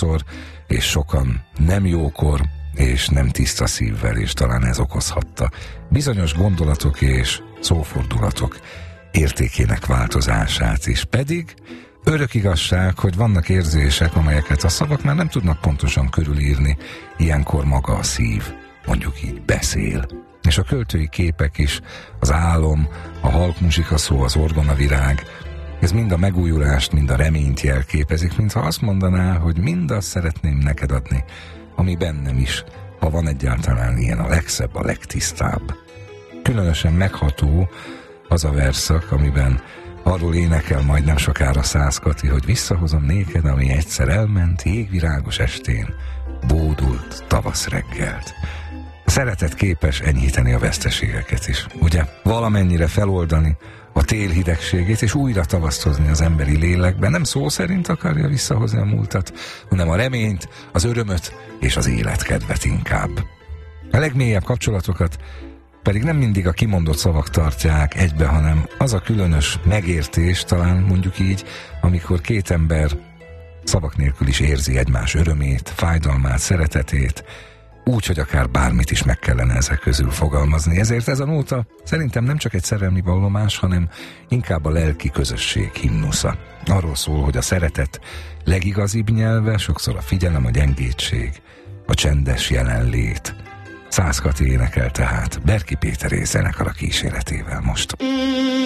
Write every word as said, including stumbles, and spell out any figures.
sokszor, és sokan nem jókor, és nem tiszta szívvel, és talán ez okozhatta bizonyos gondolatok és szófordulatok értékének változását is. Pedig örök igazság, hogy vannak érzések, amelyeket a szavak már nem tudnak pontosan körülírni, ilyenkor maga a szív, mondjuk így, beszél. És a költői képek is, az álom, a halk muzsikaszó, az orgonavirág, ez mind a megújulást, mind a reményt jelképezik, mintha azt mondaná, hogy mindazt szeretném neked adni, ami bennem is, ha van egyáltalán ilyen, a legszebb, a legtisztább. Különösen megható az a verszak, amiben arról énekel majd nem sokára Szász Kati, hogy visszahozom néked, ami egyszer elment jégvirágos estén, bódult tavasz reggelt. A szeretet képes enyhíteni a veszteségeket is, ugye? Valamennyire feloldani a tél hidegségét, és újra tavaszt hozni az emberi lélekbe. Nem szó szerint akarja visszahozni a múltat, hanem a reményt, az örömöt és az életkedvet inkább. A legmélyebb kapcsolatokat pedig nem mindig a kimondott szavak tartják egybe, hanem az a különös megértés, talán mondjuk így, amikor két ember szavak nélkül is érzi egymás örömét, fájdalmát, szeretetét, úgy, hogy akár bármit is meg kellene ezek közül fogalmazni. Ezért ez a nóta szerintem nem csak egy szerelmi vallomás, hanem inkább a lelki közösség himnusza. Arról szól, hogy a szeretet legigazibb nyelve sokszor a figyelem, a gyengétség, a csendes jelenlét. Szász Kati énekel tehát Berki Péter zenekara kíséretével most.